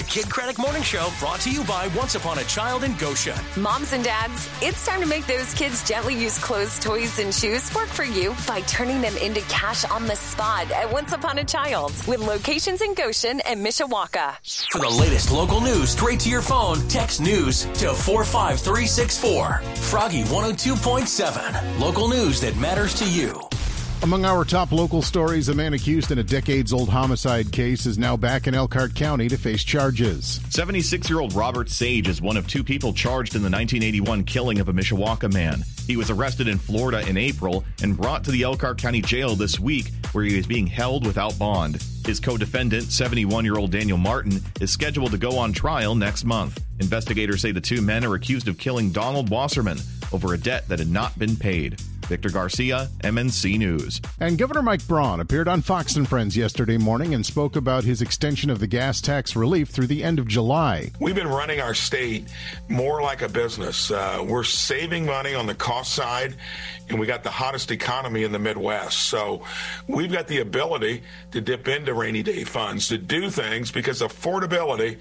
The Kid Craddock Morning Show, brought to you by Once Upon a Child in Goshen. Moms and dads, it's time to make those kids' gently used clothes, toys, and shoes work for you by turning them into cash on the spot at Once Upon a Child, with locations in Goshen and Mishawaka. For the latest local news straight to your phone, text news to 45364. Froggy 102.7. Local news that matters to you. Among our top local stories, a man accused in a decades-old homicide case is now back in Elkhart County to face charges. 76-year-old Robert Sage is one of two people charged in the 1981 killing of a Mishawaka man. He was arrested in Florida in April and brought to the Elkhart County Jail this week, where he is being held without bond. His co-defendant, 71-year-old Daniel Martin, is scheduled to go on trial next month. Investigators say the two men are accused of killing Donald Wasserman over a debt that had not been paid. Victor Garcia, MNC News. And Governor Mike Braun appeared on Fox & Friends yesterday morning and spoke about his extension of the gas tax relief through the end of July. We've been running our state more like a business. We're saving money on the cost side, and we got the hottest economy in the Midwest. So we've got the ability to dip into rainy day funds to do things because affordability,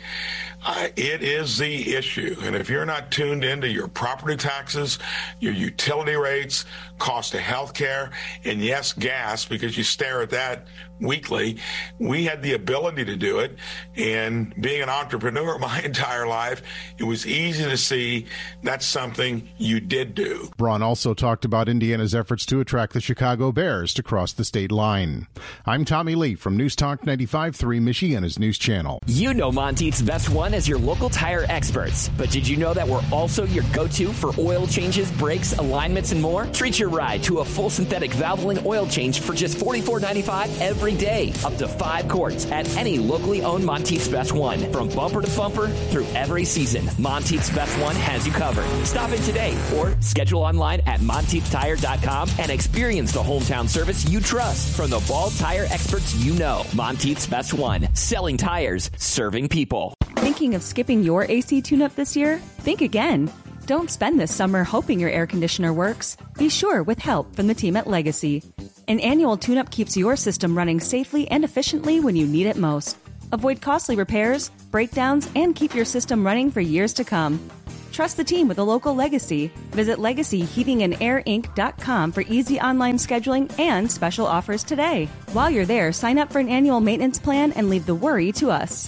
it is the issue. And if you're not tuned into your property taxes, your utility rates, cost of health care, and yes, gas, because you stare at that weekly, we had the ability to do it. And being an entrepreneur my entire life, it was easy to see that's something you did do. Braun also talked about Indiana's efforts to attract the Chicago Bears to cross the state line. I'm Tommy Lee from News Talk 95.3, Michiana's news channel. You know Monteith's Best One as your local tire experts, but did you know that we're also your go-to for oil changes, brakes, alignments, and more? Treat your ride to a full synthetic Valvoline oil change for just $44.95 every day, up to 5 quarts at any locally owned Monteith's Best One. From bumper to bumper through every season, Monteith's Best One has you covered. Stop in today or schedule online at MonteithTire.com and experience the hometown service you trust from the bald tire experts you know. Monteith's Best One, selling tires, serving people. Thinking of skipping your AC tune-up this year? Think again. Don't spend this summer hoping your air conditioner works. Be sure with help from the team at Legacy. An annual tune-up keeps your system running safely and efficiently when you need it most. Avoid costly repairs, breakdowns, and keep your system running for years to come. Trust the team with a local Legacy. Visit LegacyHeatingandAirInc.com for easy online scheduling and special offers today. While you're there, sign up for an annual maintenance plan and leave the worry to us.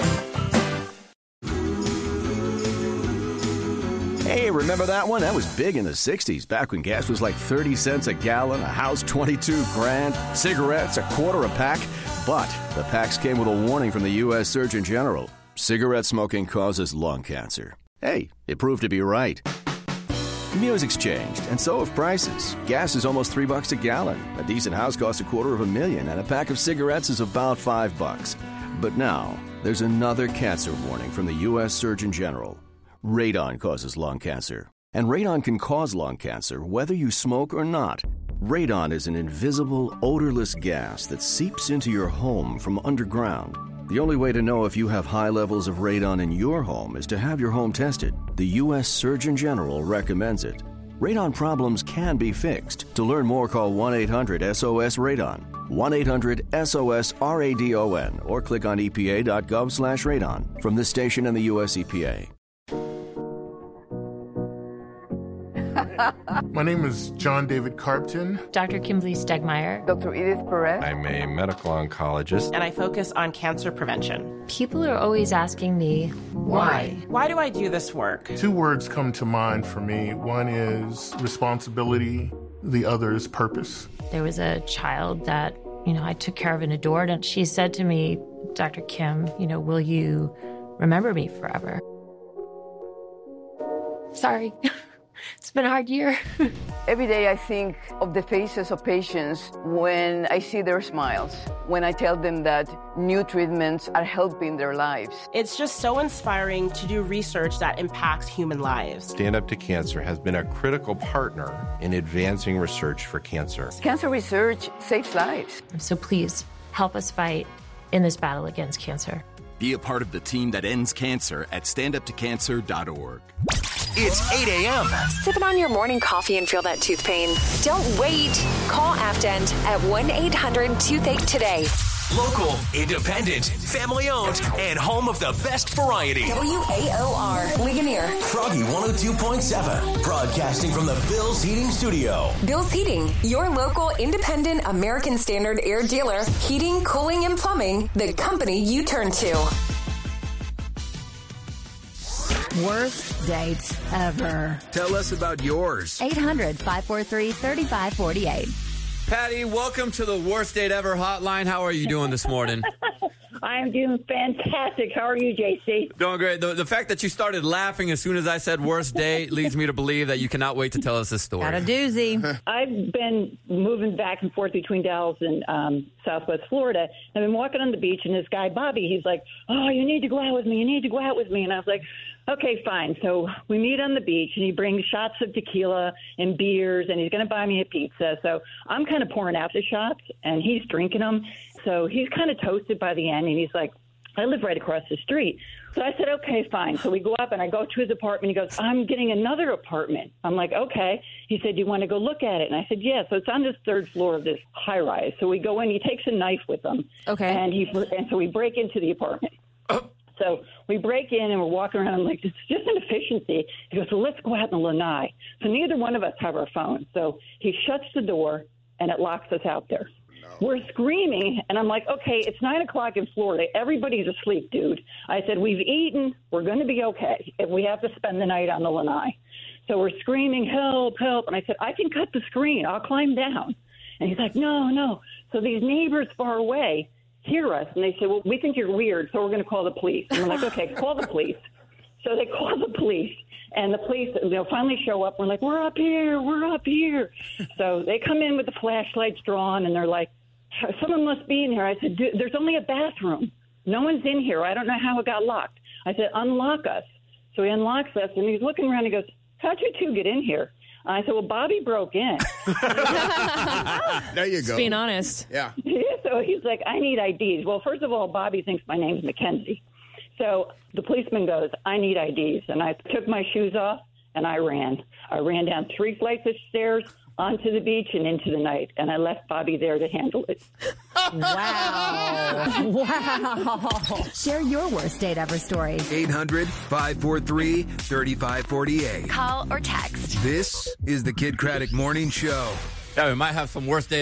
Hey, remember that one? That was big in the 60s, back when gas was like 30 cents a gallon, a house $22,000, cigarettes $0.25 a pack. But the packs came with a warning from the U.S. Surgeon General. Cigarette smoking causes lung cancer. Hey, it proved to be right. Music's changed, and so have prices. Gas is almost $3 a gallon. A decent house costs $250,000, and a pack of cigarettes is about $5. But now, there's another cancer warning from the U.S. Surgeon General. Radon causes lung cancer, and radon can cause lung cancer whether you smoke or not. Radon is an invisible, odorless gas that seeps into your home from underground. The only way to know if you have high levels of radon in your home is to have your home tested. The U.S. Surgeon General recommends it. Radon problems can be fixed. To learn more, call 1-800-SOS-RADON, 1-800-SOS-RADON, or click on epa.gov/radon. From this station and the U.S. EPA. My name is John David Carpton. Dr. Kimberly Stegmeyer. Dr. Edith Perez. I'm a medical oncologist. And I focus on cancer prevention. People are always asking me, why? Why do I do this work? 2 words come to mind for me. One is responsibility. The other is purpose. There was a child that, I took care of and adored, and she said to me, Dr. Kim, will you remember me forever? Sorry. It's been a hard year. Every day I think of the faces of patients when I see their smiles, when I tell them that new treatments are helping their lives. It's just so inspiring to do research that impacts human lives. Stand Up to Cancer has been a critical partner in advancing research for cancer. Cancer research saves lives. So please help us fight in this battle against cancer. Be a part of the team that ends cancer at standuptocancer.org. It's 8 a.m. Sipping on your morning coffee and feel that tooth pain? Don't wait. Call Aftend at 1-800-TOOTHACHE today. Local, independent, family-owned, and home of the best variety. WAOR, Ligonier. Froggy 102.7, broadcasting from the Bill's Heating Studio. Bill's Heating, your local independent American Standard air dealer. Heating, cooling, and plumbing, the company you turn to. Worst dates ever. Tell us about yours. 800-543-3548. Patty, welcome to the Worst Date Ever hotline. How are you doing this morning? I am doing fantastic. How are you, JC? Doing great. The fact that you started laughing as soon as I said worst date leads me to believe that you cannot wait to tell us this story. Got a doozy. I've been moving back and forth between Dallas and Southwest Florida. I've been walking on the beach, and this guy, Bobby, he's like, oh, you need to go out with me. You need to go out with me. And I was like, okay, fine. So we meet on the beach, and he brings shots of tequila and beers, and he's going to buy me a pizza. So I'm kind of pouring out the shots, and he's drinking them. So he's kind of toasted by the end, and he's like, I live right across the street. So I said, okay, fine. So we go up, and I go to his apartment. He goes, I'm getting another apartment. I'm like, okay. He said, do you want to go look at it? And I said, yeah. So it's on this third floor of this high-rise. So we go in. He takes a knife with him. Okay. And so we break into the apartment. So we break in, and we're walking around. I'm like, it's just an efficiency. He goes, well, let's go out in the lanai. So neither one of us have our phones. So he shuts the door, and it locks us out there. We're screaming, and I'm like, okay, it's 9 o'clock in Florida. Everybody's asleep, dude. I said, we've eaten. We're going to be okay if we have to spend the night on the lanai. So we're screaming, help, help. And I said, I can cut the screen. I'll climb down. And he's like, no. So these neighbors far away hear us, and they say, well, we think you're weird, so we're going to call the police. And we're like, okay, call the police. So they call the police, and the police, they'll finally show up. We're like, we're up here. So they come in with the flashlights drawn, and they're like, someone must be in here. I said, dude, there's only a bathroom. No one's in here. I don't know how it got locked. I said, unlock us. So he unlocks us, and he's looking around and he goes, how'd you two get in here? I said, well, Bobby broke in. There you go. Just being honest. Yeah. So he's like, I need IDs. Well, first of all, Bobby thinks my name's Mackenzie. So the policeman goes, I need IDs. And I took my shoes off, and I ran. I ran down 3 flights of stairs, onto the beach, and into the night. And I left Bobby there to handle it. Wow. Share your worst date ever story. 800-543-3548. Call or text. This is the Kid Craddock Morning Show. Yeah, we might have some worst date